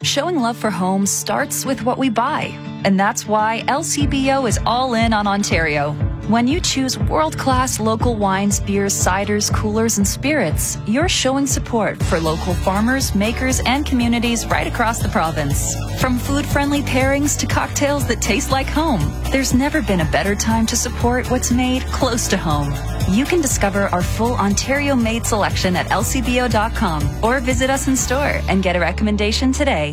Showing love for home starts with what we buy. And that's why LCBO is all in on Ontario. When you choose world-class local wines, beers, ciders, coolers, and spirits, you're showing support for local farmers, makers, and communities right across the province. From food-friendly pairings to cocktails that taste like home, there's never been a better time to support what's made close to home. You can discover our full Ontario-made selection at lcbo.com or visit us in store and get a recommendation today.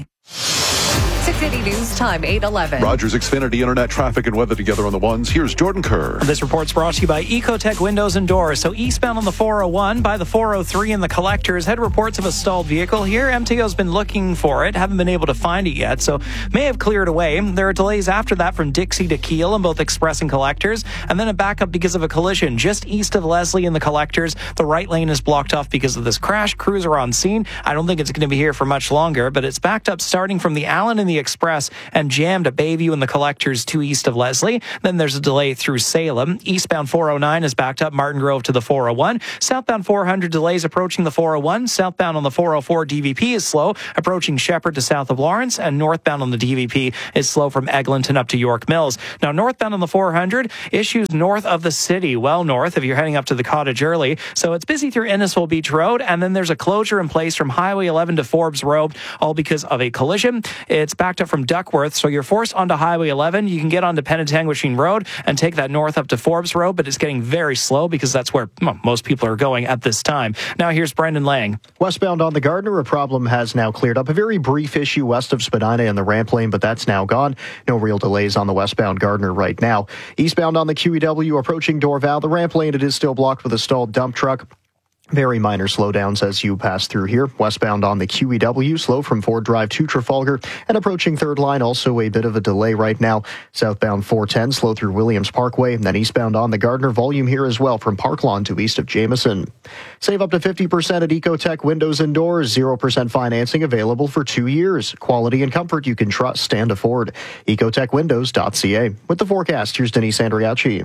680 News Time, 8:11. Rogers Xfinity Internet traffic and weather together on the ones. Here's Jordan Kerr. This report's brought to you by Ecotech Windows and Doors. So eastbound on the 401 by the 403 and the collectors. Had reports of a stalled vehicle here. MTO's been looking for it. Haven't been able to find it yet, so may have cleared away. There are delays after that from Dixie to Kiel on both express and collectors. And then a backup because of a collision just east of Leslie in the collectors. The right lane is blocked off because of this crash. Crews are on scene. I don't think it's going to be here for much longer, but it's backed up starting from the Allen and the Express and jammed at Bayview and the collectors to east of Leslie. Then there's a delay through Salem. Eastbound 409 is backed up Martin Grove to the 401. Southbound 400 delays approaching the 401. Southbound on the 404 DVP is slow, approaching Shepherd to south of Lawrence, and northbound on the DVP is slow from Eglinton up to York Mills. Now, northbound on the 400, issues north of the city, well north if you're heading up to the Cottage early. So it's busy through Innisfil Beach Road, and then there's a closure in place from Highway 11 to Forbes Road, all because of a collision. It's backed up from Duckworth, so you're forced onto Highway 11. You can get onto Penetanguishene Road and take that north up to Forbes Road, but it's getting very slow because that's where most people are going at this time. Now here's Brendan Lang. Westbound on the Gardiner, a problem has now cleared up. A very brief issue west of Spadina in the ramp lane, but that's now gone. No real delays on the westbound Gardiner right now. Eastbound on the QEW approaching Dorval, the ramp lane, it is still blocked with a stalled dump truck. Very minor slowdowns as you pass through here. Westbound on the QEW, slow from Ford Drive to Trafalgar, and approaching third line, also a bit of a delay right now. Southbound 410, slow through Williams Parkway, and then eastbound on the Gardiner, volume here as well from Park Lawn to east of Jameson. Save up to 50% at Ecotech Windows and Doors. 0% financing available for 2 years. Quality and comfort you can trust and afford. EcotechWindows.ca. With the forecast, here's Denise Andriacci.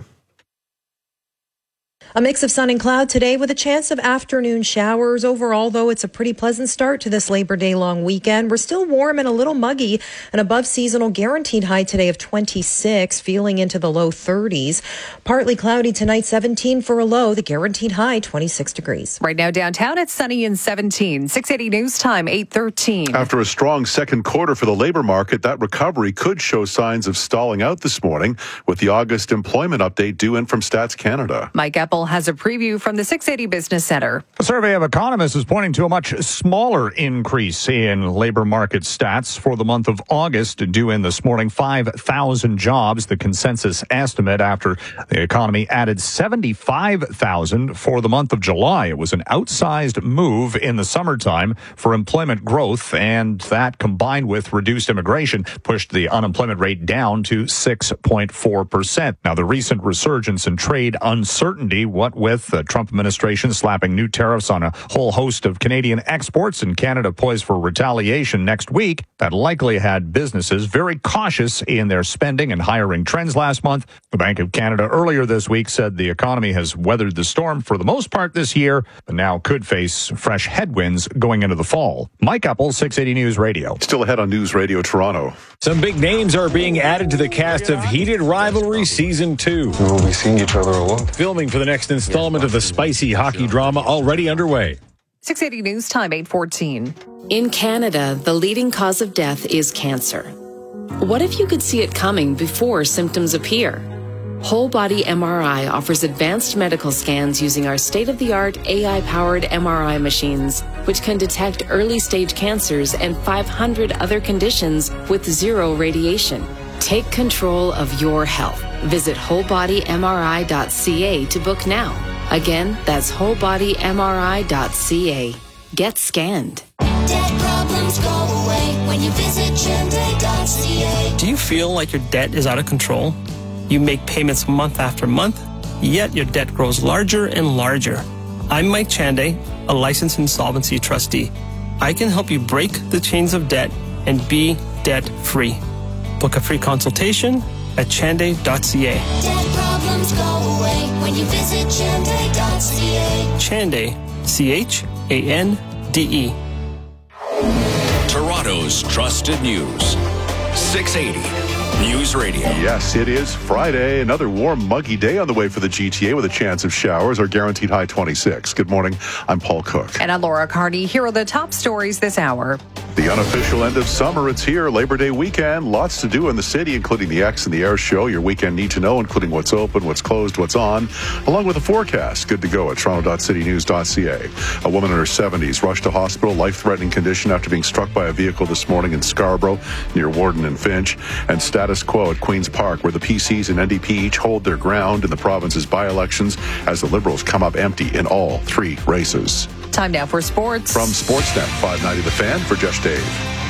A mix of sun and cloud today with a chance of afternoon showers. Overall, though, it's a pretty pleasant start to this Labor Day long weekend. We're still warm and a little muggy. An above seasonal guaranteed high today of 26, feeling into the low 30s. Partly cloudy tonight, 17 for a low. The guaranteed high, 26 degrees. Right now downtown, it's sunny and 17. 680 News Time, 8:13. After a strong second quarter for the labor market, that recovery could show signs of stalling out this morning with the August employment update due in from Stats Canada. Mike Eppel has a preview from the 680 Business Center. A survey of economists is pointing to a much smaller increase in labor market stats for the month of August, due in this morning. 5,000 jobs, the consensus estimate, after the economy added 75,000 for the month of July. It was an outsized move in the summertime for employment growth, and that, combined with reduced immigration, pushed the unemployment rate down to 6.4%. Now, the recent resurgence in trade uncertainty, what with the Trump administration slapping new tariffs on a whole host of Canadian exports and Canada poised for retaliation next week, that likely had businesses very cautious in their spending and hiring trends last month. The Bank of Canada earlier this week said the economy has weathered the storm for the most part this year, but now could face fresh headwinds going into the fall. Mike Eppel, 680 News Radio. Still ahead on News Radio Toronto. Some big names are being added to the cast of Heated Rivalry Season 2. We will be seeing each other a lot. Filming for the next installment of the spicy hockey drama already underway. 680 News Time, 8:14. In Canada, the leading cause of death is cancer. What if you could see it coming before symptoms appear? Whole Body MRI offers advanced medical scans using our state-of-the-art AI-powered MRI machines, which can detect early-stage cancers and 500 other conditions with zero radiation. Take control of your health. Visit wholebodymri.ca to book now. Again, that's wholebodymri.ca. Get scanned. Debt problems go away when you visit Chande.ca. Do you feel like your debt is out of control? You make payments month after month, yet your debt grows larger and larger. I'm Mike Chande, a licensed insolvency trustee. I can help you break the chains of debt and be debt-free. Book a free consultation at chande.ca. Debt problems go away when you visit Chande.ca. Chande, C-H-A-N-D-E. Toronto's trusted news. 680 News Radio. Yes, it is Friday. Another warm, muggy day on the way for the GTA with a chance of showers. Our guaranteed high 26. Good morning. I'm Paul Cook. And I'm Laura Carney. Here are the top stories this hour. The unofficial end of summer, it's here. Labor Day weekend. Lots to do in the city, including the X and the Air show. Your weekend need to know, including what's open, what's closed, what's on, along with a forecast. Good to go at toronto.citynews.ca. A woman in her 70s rushed to hospital, life-threatening condition after being struck by a vehicle this morning in Scarborough, near Warden and Finch. And status quo at Queen's Park, where the PCs and NDP each hold their ground in the province's by-elections as the Liberals come up empty in all three races. Time now for sports. From Sportsnet 590 The Fan, for Josh Dave.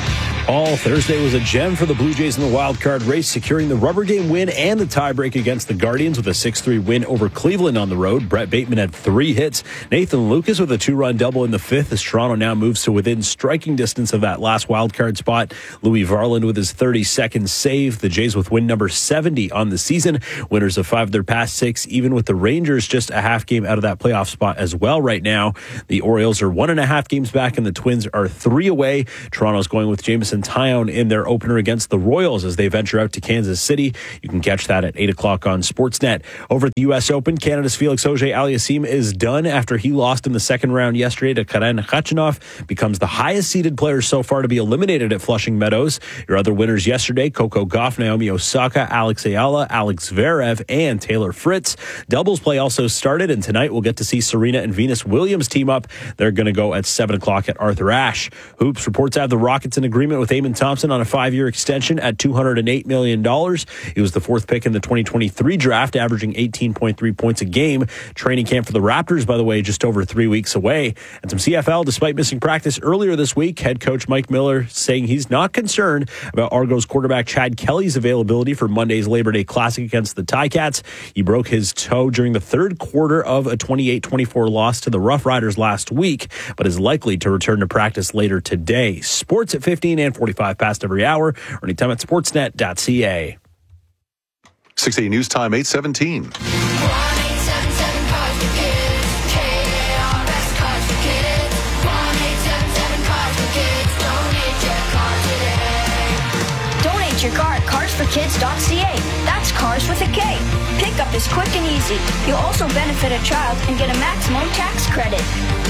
All Thursday was a gem for the Blue Jays in the wild card race, securing the rubber game win and the tiebreak against the Guardians with a 6-3 win over Cleveland on the road. Brett Bateman had 3 hits. Nathan Lucas with a 2-run double in the 5th as Toronto now moves to within striking distance of that last wild card spot. Louis Varland with his 32nd save. The Jays with win number 70 on the season. Winners of 5 of their past 6, even with the Rangers just a half game out of that playoff spot as well right now. The Orioles are 1.5 games back and the Twins are 3 away. Toronto's going with Jameson Taillon in their opener against the Royals as they venture out to Kansas City. You can catch that at 8 o'clock on Sportsnet. Over at the U.S. Open, Canada's Felix Auger-Aliassime is done after he lost in the second round yesterday to Karen Khachanov. Becomes the highest-seeded player so far to be eliminated at Flushing Meadows. Your other winners yesterday, Coco Gauff, Naomi Osaka, Alex Ayala, Alex Zverev, and Taylor Fritz. Doubles play also started, and tonight we'll get to see Serena and Venus Williams team up. They're going to go at 7 o'clock at Arthur Ashe. Hoops reports have the Rockets in agreement with Eamon Thompson on a 5-year extension at $208 million. He was the 4th pick in the 2023 draft, averaging 18.3 points a game. Training camp for the Raptors, by the way, just over 3 weeks away. And some CFL, despite missing practice earlier this week, head coach Mike Miller saying he's not concerned about Argos quarterback Chad Kelly's availability for Monday's Labor Day Classic against the Ticats. He broke his toe during the third quarter of a 28-24 loss to the Rough Riders last week, but is likely to return to practice later today. Sports at 15 and 45 past every hour, or anytime at sportsnet.ca. 680 News Time, 8:17. Donate your car at carsforkids.ca. That's cars with a K. Pickup is quick and easy. You'll also benefit a child and get a maximum tax credit.